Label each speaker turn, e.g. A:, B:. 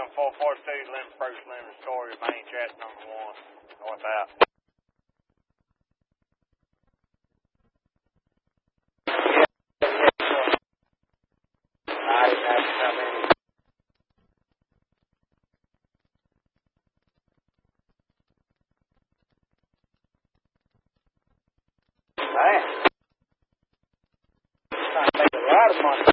A: 144 City Limit, First Limit, Story, main chat number 1, north out. I didn't have to come in. Man. Trying to make a lot of money.